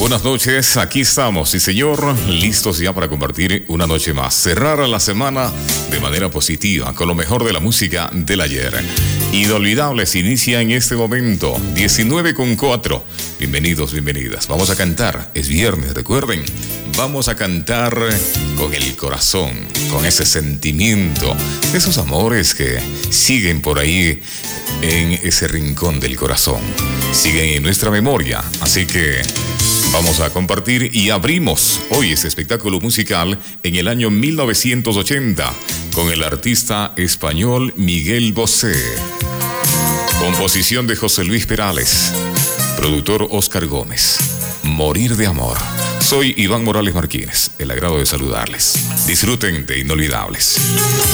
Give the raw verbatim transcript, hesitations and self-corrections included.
Buenas noches, aquí estamos, sí señor, listos ya para compartir una noche más. Cerrar la semana de manera positiva, con lo mejor de la música del ayer. Inolvidables inicia en este momento, diecinueve con cuatro. Bienvenidos, bienvenidas. Vamos a cantar, es viernes, recuerden. Vamos a cantar con el corazón, con ese sentimiento, esos amores que siguen por ahí en ese rincón del corazón. Siguen en nuestra memoria, así que vamos a compartir y abrimos hoy este espectáculo musical en el año mil novecientos ochenta con el artista español Miguel Bosé. Composición de José Luis Perales, productor Oscar Gómez. Morir de amor. Soy Iván Morales Martínez, el agrado de saludarles. Disfruten de Inolvidables.